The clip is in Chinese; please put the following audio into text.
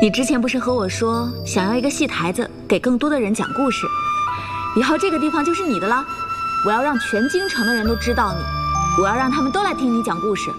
你之前不是和我说想要一个戏台子，给更多的人讲故事？以后这个地方就是你的了。我要让全京城的人都知道你，我要让他们都来听你讲故事。